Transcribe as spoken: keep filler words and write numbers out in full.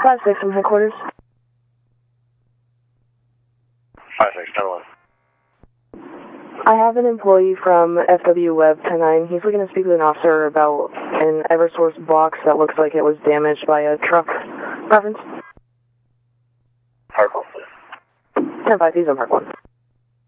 five six from headquarters. five six, ten one. I have an employee from F W Web ten nine. He's looking to speak with an officer about an Eversource box that looks like it was damaged by a truck. Reference? Park one, please. ten five, he's on Park one.